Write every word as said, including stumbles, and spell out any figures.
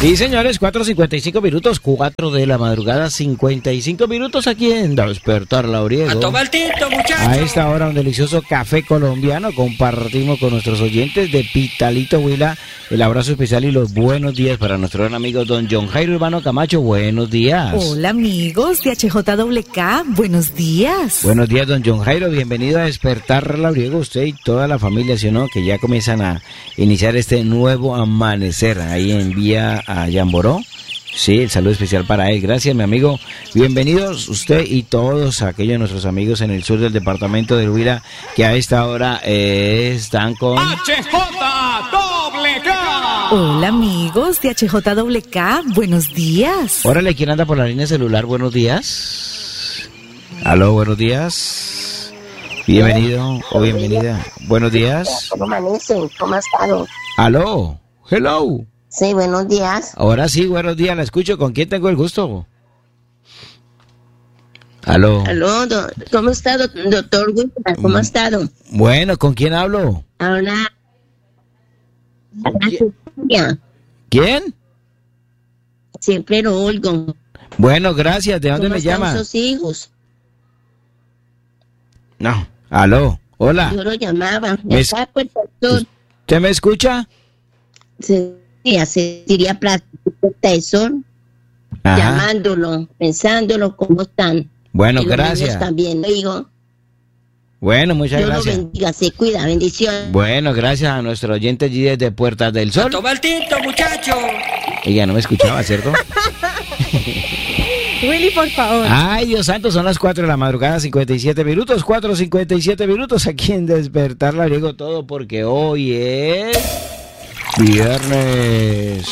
Sí, señores, cuatro cincuenta y cinco minutos, cuatro de la madrugada, cincuenta y cinco minutos aquí en Despertar Lauriego. A tomar tinto, muchachos. A esta hora un delicioso café colombiano compartimos con nuestros oyentes de Pitalito Huila. El abrazo especial y los buenos días para nuestro gran amigo don John Jairo Urbano Camacho. Buenos días. Hola amigos de H J W K, buenos días. Buenos días, don John Jairo, bienvenido a Despertar Lauriego, usted y toda la familia, ¿sí o no? Que ya comienzan a iniciar este nuevo amanecer ahí en vía a Yamboró. Sí, el saludo especial para él. Gracias, mi amigo. Bienvenidos usted y todos aquellos de nuestros amigos en el sur del departamento del Huila que a esta hora eh, están con H J W K. Hola amigos de H J W K, buenos días. Órale, ¿quién anda por la línea celular? Buenos días. Aló, buenos días. Bienvenido o bienvenida. Buenos días. ¿Cómo amanecen? ¿Cómo ha estado? Aló, hello. Sí, buenos días. Ahora sí, buenos días, la escucho. ¿Con quién tengo el gusto? Aló. Aló, do- ¿cómo está, doc- doctor Wilson? ¿Cómo ha estado? Bueno, ¿con quién hablo? Ahora, ¿Qui- ya, ¿Quién? siempre lo oigo. Bueno, gracias. ¿De dónde ¿Cómo me están llama? sus hijos? No. Aló. Hola. Yo lo llamaba. Me es- Acá, pues, doctor, ¿Usted me escucha? se se diría Puerta de Sol, Ajá. llamándolo, pensándolo, ¿cómo están? Bueno, Y los niños gracias. también, le digo. Bueno, muchas Dios lo gracias. bendiga, se cuida, bendiciones. Bueno, gracias a nuestro oyente allí desde Puertas del A Sol. tomar tinto, muchachos. Ella no me escuchaba, ¿cierto? Willy, por favor. Ay, Dios santo, son las cuatro de la madrugada, cincuenta y siete minutos, cuatro cincuenta y siete minutos aquí en Despertar Lauriego, todo porque hoy es viernes.